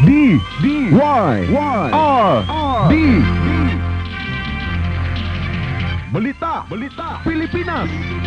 D-D-Y-R-D Balita Pilipinas.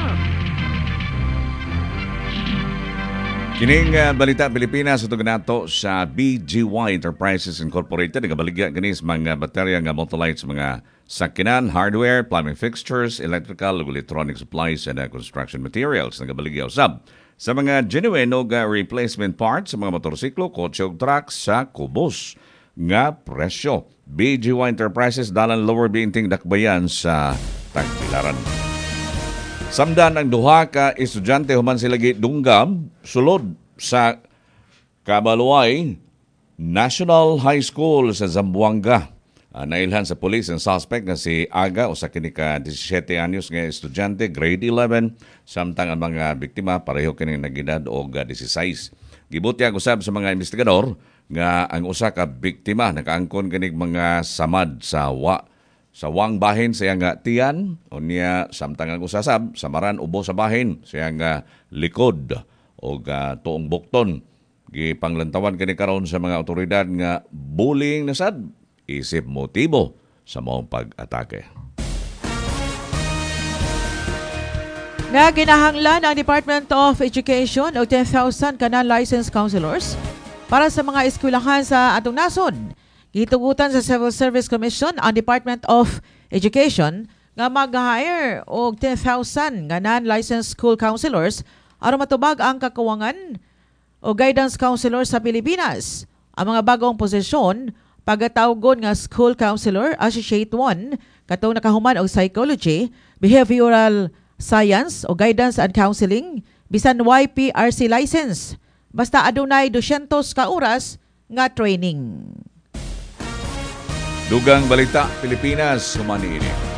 Kining Balita Pilipinas ito ganato sa BGY Enterprises Incorporated. Nagabaligya ganis mga baterya nga motorites mga sakinan, hardware, plumbing fixtures, electrical, electronic supplies, and construction materials. Nagabaligya usab sa mga genuine o replacement parts sa mga motorsiklo, kotse o truck sa kubos nga presyo. BGY Enterprises dalan lower binting dakbayan sa Tagbilaran. Samdan ang duha ka estudyante human sila dunggam sulod sa Kabaluay National High School sa Zamboanga. Nailhan sa pulis ang suspect nga si Aga o sa kini ka 17 anyos nga estudyante, grade 11, samtang ang mga biktima pareho kini nagedad og 16. Gibutyag usab sa mga investigador nga ang usa ka biktima nakaangkon kining mga samad sa wang bahin siya nga tiyan o niya samtang ang usasab samaran ubo sa bahin siya nga likod o tuong bukton. Gipanglantawan kini karon sa mga otoridad nga bullying na sad isip motibo sa maong pag-atake. Nga ginahanglan ang Department of Education o 10,000 kanan licensed counselors para sa mga eskwelahan sa atong nasod. Gitugutan sa Civil Service Commission ang Department of Education nga mag-hire og 10,000 nga non-licensed school counselors aron matubag ang kakuwangan o guidance counselors sa Pilipinas. Ang mga bagong posisyon pagatawgon nga School Counselor Associate 1 katong nakahuman og psychology, behavioral science o guidance and counseling bisan YPRC license. Basta adunay 200 ka oras nga training. Dugang Balita Pilipinas, humani ini.